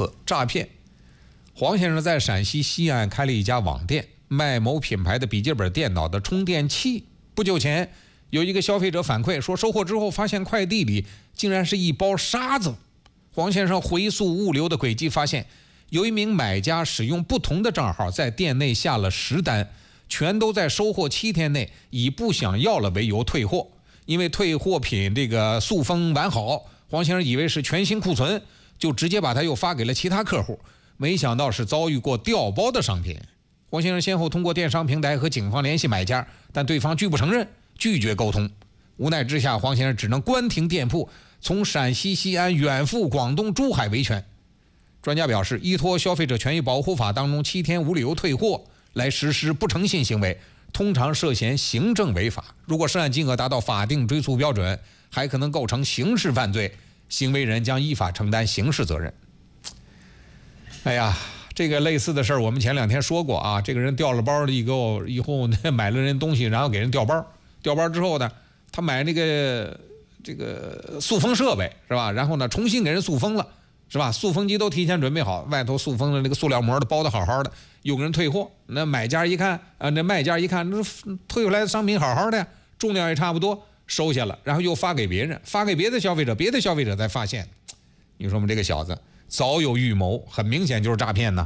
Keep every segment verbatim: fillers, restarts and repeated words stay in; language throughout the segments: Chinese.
次诈骗。黄先生在陕西西安开了一家网店，卖某品牌的笔记本电脑的充电器。不久前，有一个消费者反馈说，收货之后发现快递里竟然是一包沙子。黄先生回溯物流的轨迹，发现有一名买家使用不同的账号在店内下了十单，全都在收货七天内以不想要了为由退货。因为退货品这个塑封完好，黄先生以为是全新库存，就直接把它又发给了其他客户，没想到是遭遇过调包的商品。黄先生先后通过电商平台和警方联系买家，但对方拒不承认，拒绝沟通。无奈之下，黄先生只能关停店铺，从陕西西安远赴广东珠海维权。专家表示，依托消费者权益保护法当中七天无理由退货来实施不诚信行为，通常涉嫌行政违法。如果涉案金额达到法定追诉标准，还可能构成刑事犯罪，行为人将依法承担刑事责任。哎呀，这个类似的事儿我们前两天说过啊，这个人调了包以后，以后呢买了人东西，然后给人调包，调包之后呢，他买那个这个塑封设备是吧？然后呢重新给人塑封了。是吧？塑封机都提前准备好，外头塑封的那个塑料膜的包的好好的，有个人退货，那买家一看啊，那卖家一看，那退回来的商品好好的呀，重量也差不多，收下了，然后又发给别人，发给别的消费者，别的消费者才发现，你说我们这个小子早有预谋，很明显就是诈骗呢。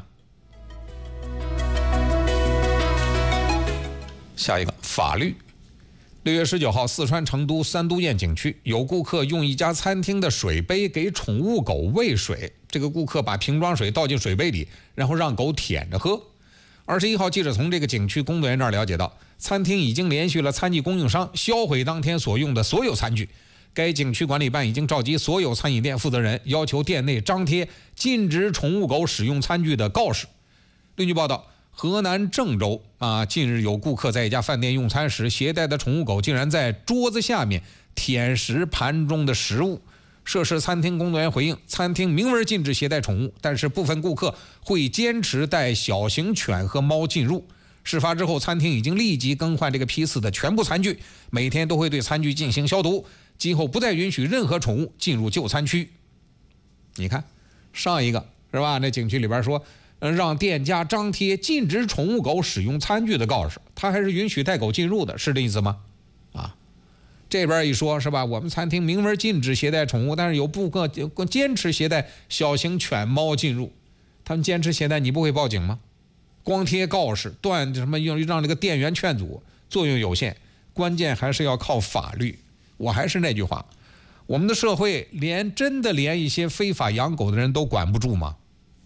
下一个法律。六月十九号，四川成都三都堰景区有顾客用一家餐厅的水杯给宠物狗喂水，这个顾客把瓶装水倒进水杯里，然后让狗舔着喝。二十一号，记者从这个景区工作人员那儿了解到，餐厅已经联系了餐具供应商，销毁当天所用的所有餐具。该景区管理办已经召集所有餐饮店负责人，要求店内张贴禁止宠物狗使用餐具的告示。另据报道，河南郑州啊，近日有顾客在一家饭店用餐时，携带的宠物狗竟然在桌子下面舔食盘中的食物。涉事餐厅工作人员回应，餐厅明文禁止携带宠物，但是部分顾客会坚持带小型犬和猫进入。事发之后，餐厅已经立即更换这个批次的全部餐具，每天都会对餐具进行消毒，今后不再允许任何宠物进入就餐区。你看，上一个是吧？那景区里边说让店家张贴禁止宠物狗使用餐具的告示，他还是允许带狗进入的，是这意思吗？啊，这边一说是吧，我们餐厅明文禁止携带宠物，但是有顾客坚持携带小型犬猫进入，他们坚持携带，你不会报警吗？光贴告示断什么用让这个店员劝阻，作用有限，关键还是要靠法律。我还是那句话，我们的社会连真的连一些非法养狗的人都管不住吗？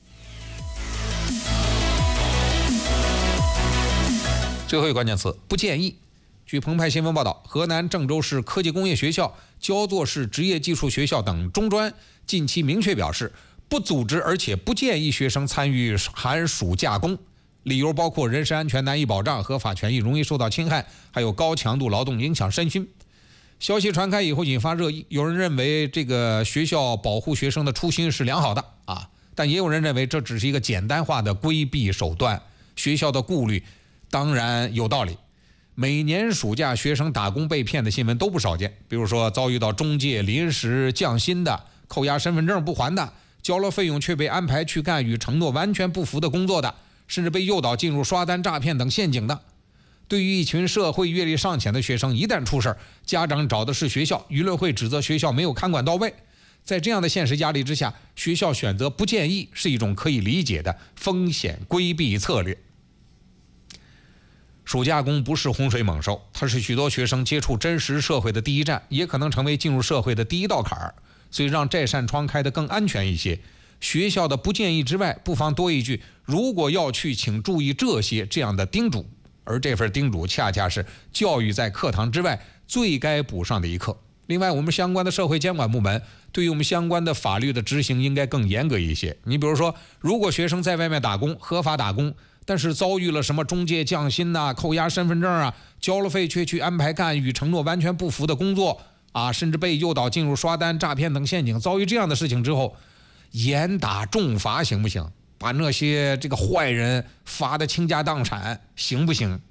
最后一个关键词，不建议。据澎湃新闻报道，河南郑州市科技工业学校、焦作市职业技术学校等中专近期明确表示，不组织而且不建议学生参与寒暑假工，理由包括人身安全难以保障、合法权益容易受到侵害，还有高强度劳动影响身心。消息传开以后引发热议，有人认为这个学校保护学生的初心是良好的啊，但也有人认为这只是一个简单化的规避手段。学校的顾虑当然有道理，每年暑假学生打工被骗的新闻都不少见，比如说遭遇到中介临时降薪的、扣押身份证不还的、交了费用却被安排去干与承诺完全不符的工作的，甚至被诱导进入刷单诈骗等陷阱的。对于一群社会阅历尚浅的学生，一旦出事，家长找的是学校，舆论会指责学校没有看管到位。在这样的现实压力之下，学校选择不建议是一种可以理解的风险规避策略。暑假工不是洪水猛兽，它是许多学生接触真实社会的第一站，也可能成为进入社会的第一道坎儿。所以让这扇窗开得更安全一些。学校的不建议之外，不妨多一句如果要去请注意这些这样的叮嘱，而这份叮嘱恰恰是教育在课堂之外最该补上的一课。另外，我们相关的社会监管部门对于我们相关的法律的执行应该更严格一些。你比如说，如果学生在外面打工，合法打工，但是遭遇了什么中介降薪啊、扣押身份证啊、交了费却去安排干与承诺完全不符的工作啊，甚至被诱导进入刷单诈骗等陷阱，遭遇这样的事情之后，严打重罚行不行？把那些这个坏人罚的倾家荡产行不行？